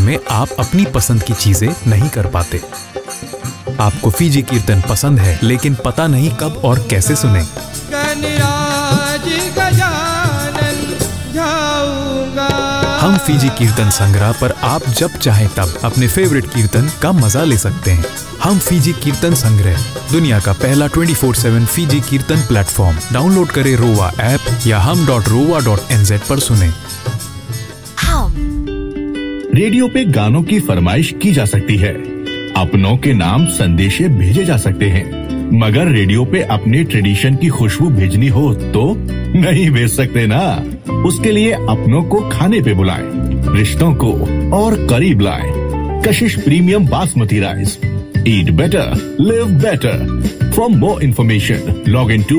में आप अपनी पसंद की चीजें नहीं कर पाते। आपको फीजी कीर्तन पसंद है लेकिन पता नहीं कब और कैसे सुने। हम फीजी कीर्तन संग्रह पर आप जब चाहे तब अपने फेवरेट कीर्तन का मजा ले सकते हैं। हम फीजी कीर्तन संग्रह, दुनिया का पहला 24/7 फीजी कीर्तन प्लेटफॉर्म। डाउनलोड करें रोवा ऐप या hum.rowa.nz पर सुने। रेडियो पे गानों की फरमाइश की जा सकती है, अपनों के नाम संदेशे भेजे जा सकते हैं, मगर रेडियो पे अपने ट्रेडिशन की खुशबू भेजनी हो तो नहीं भेज सकते ना। उसके लिए अपनों को खाने पे बुलाएं, रिश्तों को और करीब लाएं। कशिश premium basmati rice. Eat better, live better. For more information, log into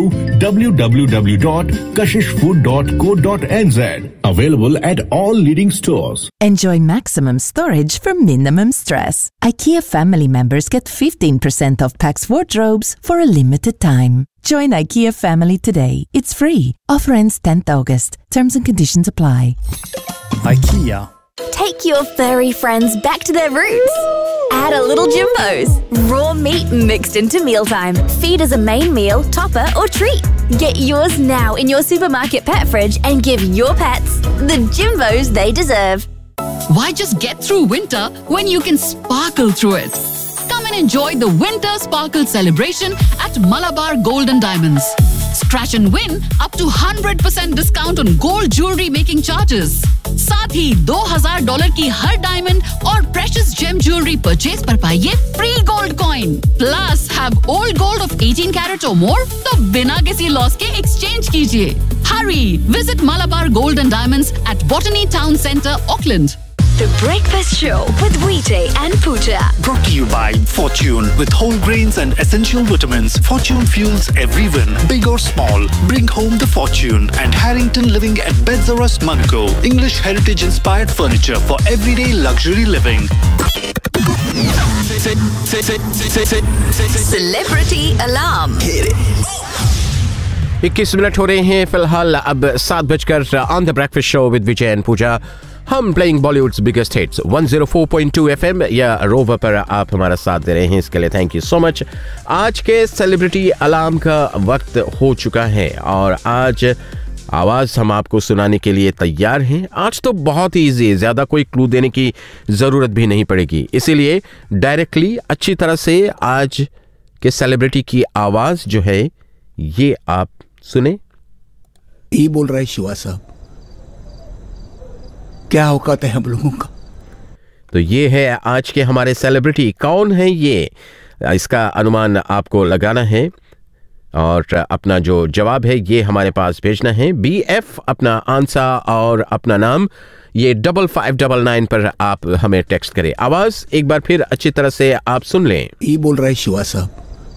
www.kashishfood.co.nz. Available at all leading stores. Enjoy maximum storage for minimum stress. IKEA family members get 15% off Pax wardrobes for a limited time. Join IKEA family today. It's free. Offer ends 10th August. Terms and conditions apply. IKEA. Take your furry friends back to their roots. Add a little Jimbo's. Raw meat mixed into mealtime. Feed as a main meal, topper or treat. Get yours now in your supermarket pet fridge and give your pets the Jimbo's they deserve. Why just get through winter when you can sparkle through it? Come and enjoy the Winter Sparkle celebration at Malabar Gold and Diamonds. Scratch and win up to 100% discount on gold jewelry making charges. साथ ही $2000 की हर diamond और precious GeM jewellery purchase पर पाइए free gold coin. Plus have old gold of 18 carat और मोर तो बिना किसी loss के एक्सचेंज कीजिए। हरी, visit Malabar Gold and Diamonds at Botany Town Centre, Auckland. The Breakfast Show with Vijay and Pooja. Brought to you by Fortune. With whole grains and essential vitamins, Fortune fuels every win, big or small. Bring home the Fortune. And Harrington Living at Bedzarus, Mango. English heritage-inspired furniture for everyday luxury living. Celebrity Alarm. 21 minute हो रहे हैं फिलहाल। अब 7:00 on the breakfast show with Vijay and पूजा। हम playing Bollywoods biggest hits 104.2 FM या rover पर आप हमारा साथ दे रहे हैं, इसके लिए थैंक यू सो मच। आज के सेलिब्रिटी अलार्म का वक्त हो चुका है और आज आवाज हम आपको सुनाने के लिए तैयार हैं। आज तो बहुत ही इजी है, ज्यादा कोई क्लू देने की जरूरत भी नहीं पड़ेगी, इसीलिए डायरेक्टली अच्छी तरह से आज के सेलिब्रिटी की आवाज जो है ये आप सुने। ये बोल रहा है शिवा साहब, क्या औकात है हम लोगों का। तो ये है आज के हमारे सेलिब्रिटी। कौन है ये, इसका अनुमान आपको लगाना है और अपना जो जवाब है ये हमारे पास भेजना है। BF अपना आंसर और अपना नाम ये 5599 पर आप हमें टेक्स्ट करें। आवाज एक बार फिर अच्छी तरह से आप सुन लें। ये बोल रहा है शिवा साहब,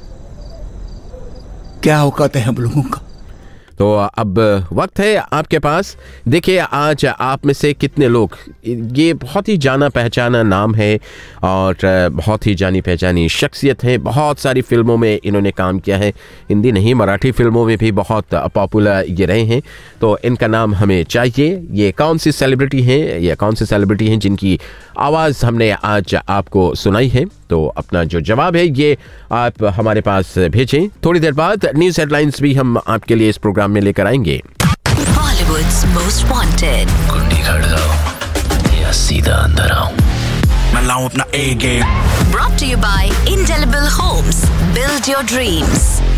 क्या औकात है हम लोगों का। तो अब वक्त है आपके पास। देखिए आज आप में से कितने लोग, ये बहुत ही जाना पहचाना नाम है और बहुत ही जानी पहचानी शख्सियत है। बहुत सारी फिल्मों में इन्होंने काम किया है, हिंदी नहीं मराठी फिल्मों में भी बहुत पॉपुलर ये रहे हैं। तो इनका नाम हमें चाहिए। ये कौन सी सेलिब्रिटी हैं या कौन सी सेलिब्रिटी हैं जिनकी आवाज़ हमने आज आपको सुनाई है। तो अपना जो जवाब है ये आप हमारे पास भेजें। थोड़ी देर बाद न्यूज़ हेडलाइंस भी हम आपके लिए इस प्रोग्राम में लेकर आएंगे। Bollywood's Most Wanted. कुंडी खड़काओ या सीधा अंदर आओ, मैं लाऊं अपना A game. Brought to you by Indelible Homes. Build your dreams.